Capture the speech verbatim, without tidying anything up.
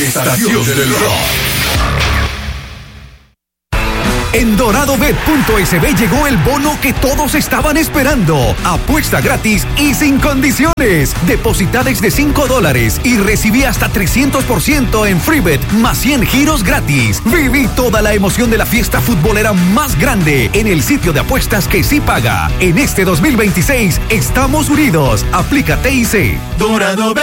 estación del rock. En doradobet punto es be llegó el bono que todos estaban esperando. Apuesta gratis y sin condiciones. Deposita desde cinco dólares y recibí hasta trescientos por ciento en FreeBet más cien giros gratis. Viví toda la emoción de la fiesta futbolera más grande en el sitio de apuestas que sí paga. En este dos mil veintiséis estamos unidos. Aplica T I C. Doradobet.